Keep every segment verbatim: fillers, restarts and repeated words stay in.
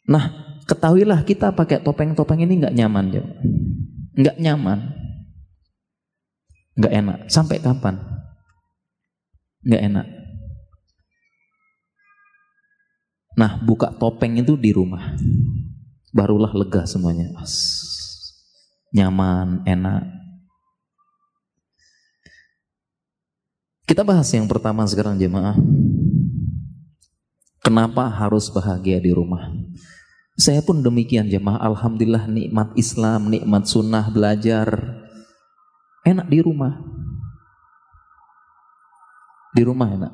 Nah, ketahuilah kita pakai topeng-topeng ini nggak nyaman, jemaah. Nggak nyaman, nggak enak. Sampai kapan? Nggak enak. Nah, buka topeng itu di rumah, barulah lega semuanya. Nyaman, enak. Kita bahas yang pertama sekarang, jemaah. Kenapa harus bahagia di rumah? Saya pun demikian, jemaah. Alhamdulillah, nikmat Islam, nikmat sunnah, belajar enak di rumah. Di rumah enak.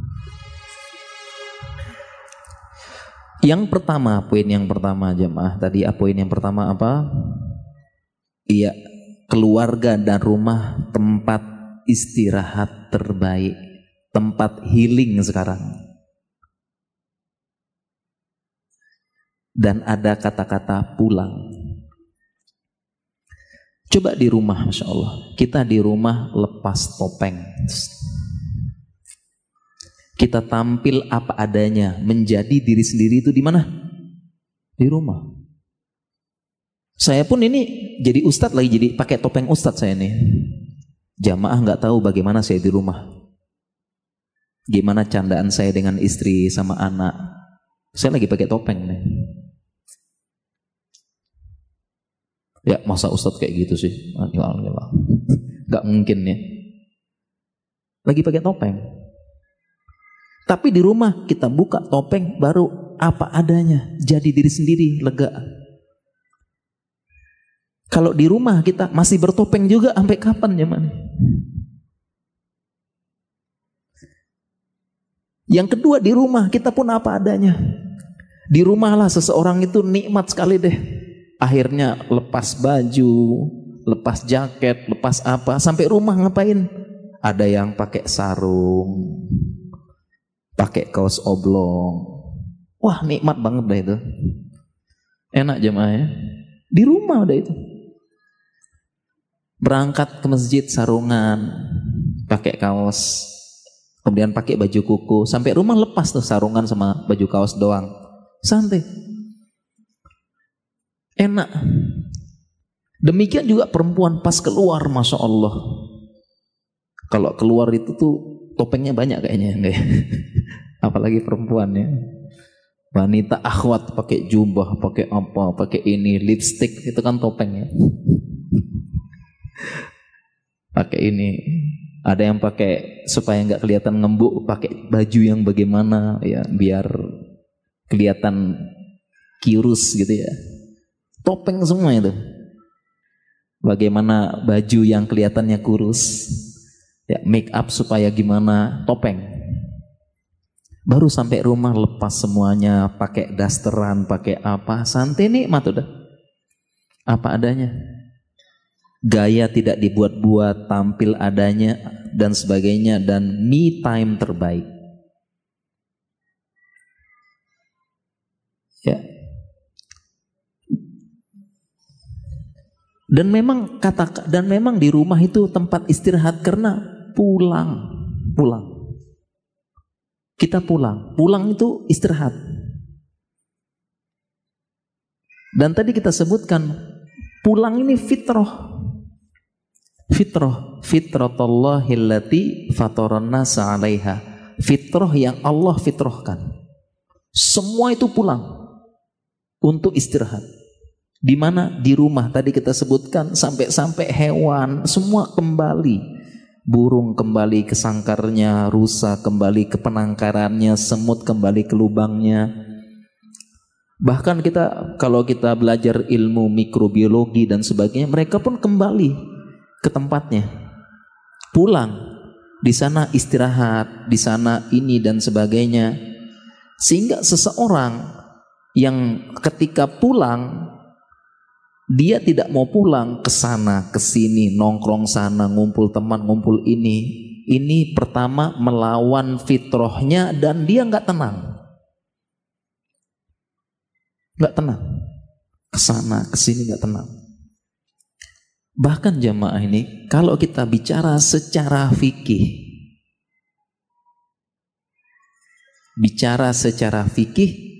Yang pertama, poin yang pertama, jemaah. Tadi poin yang pertama apa? Iya, keluarga dan rumah tempat istirahat terbaik, tempat healing sekarang. Dan ada kata-kata pulang. Coba di rumah, Masya Allah, kita di rumah lepas topeng, kita tampil apa adanya, menjadi diri sendiri. Itu di mana? Di rumah. Saya pun ini jadi ustadz lagi, jadi pakai topeng ustadz saya nih. Jamaah nggak tahu bagaimana saya di rumah, gimana candaan saya dengan istri sama anak. Saya lagi pakai topeng nih. Ya, masa ustadz kayak gitu sih? Nggak mungkin ya. Lagi pakai topeng. Tapi di rumah kita buka topeng, baru apa adanya, jadi diri sendiri, lega. Kalau di rumah kita masih bertopeng juga, sampai kapan zaman? Yang kedua, di rumah kita pun apa adanya. Di rumah lah seseorang itu nikmat sekali deh. Akhirnya lepas baju, lepas jaket, lepas apa, sampai rumah ngapain? Ada yang pakai sarung, pakai kaos oblong. Wah, nikmat banget dah itu. Enak jemaah ya. Di rumah udah itu. Berangkat ke masjid sarungan, pakai kaos, kemudian pakai baju kuku, sampai rumah lepas tuh sarungan sama baju kaos doang, santai, enak. Demikian juga perempuan pas keluar, Masya Allah. Kalau keluar itu tuh topengnya banyak kayaknya, enggak ya? Apalagi perempuan ya. Wanita akhwat pakai jubah, pakai apa, pakai ini, lipstick, itu kan topengnya. Pakai ini, ada yang pakai supaya nggak kelihatan ngembuk, pakai baju yang bagaimana ya, biar kelihatan kirus gitu ya. Topeng semua itu. Bagaimana baju yang kelihatannya kurus, ya, make up supaya gimana, topeng. Baru sampai rumah lepas semuanya, pakai dasteran, pakai apa, santai nikmat udah. Apa adanya. Gaya tidak dibuat-buat, tampil adanya dan sebagainya, dan me time terbaik. Ya. Dan memang kata dan memang di rumah itu tempat istirahat karena pulang, pulang. Kita pulang, pulang itu istirahat. Dan tadi kita sebutkan pulang ini fitrah. Fitrah, fitratullahi allati fataran nasa 'alaiha. Fitrah yang Allah fitrahkan. Semua itu pulang untuk istirahat. Di mana? Di rumah. Tadi kita sebutkan sampai-sampai hewan semua kembali. Burung kembali ke sangkarnya, rusa kembali ke penangkarannya, semut kembali ke lubangnya. Bahkan kita kalau kita belajar ilmu mikrobiologi dan sebagainya, mereka pun kembali ke tempatnya, pulang, di sana istirahat, di sana ini dan sebagainya. Sehingga seseorang yang ketika pulang, dia tidak mau pulang ke sana, ke sini, nongkrong sana, ngumpul teman, ngumpul ini. Ini pertama melawan fitrahnya dan dia nggak tenang, nggak tenang, ke sana, ke sini nggak tenang. Bahkan jamaah ini, kalau kita bicara secara fikih, bicara secara fikih,